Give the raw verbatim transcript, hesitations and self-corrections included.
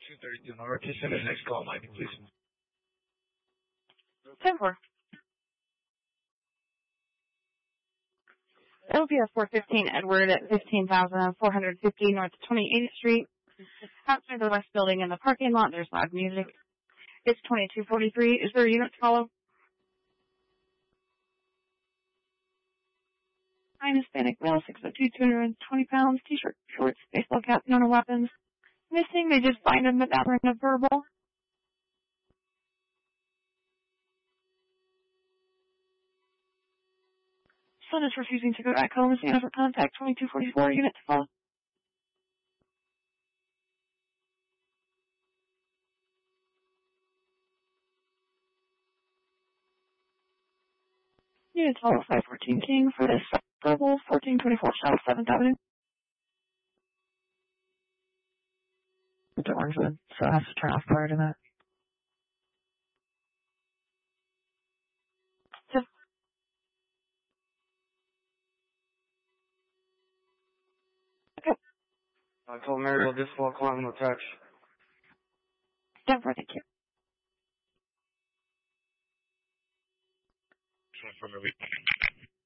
two thirty-two. Number two, send the next call, Mike, please. ten four. It'll be a four fifteen Edward at fifteen thousand four hundred fifty North twenty-eighth Street. Outside the west building in the parking lot, there's loud music. It's twenty-two forty-three. Is there a unit to follow? I'm Hispanic male, six foot two, two hundred twenty pounds, t-shirt, shorts, baseball cap, no weapons. Missing, they just find him without ring of verbal. Son is refusing to go back home. Stand for contact, twenty-two forty-four, unit to follow. Unit to follow, five fourteen King for this verbal, fourteen twenty-four South seventh Avenue. It's Orangewood, so I have to turn off prior to that. So, okay. I told Mary about this while calling the text. Don't worry, thank you. For the week.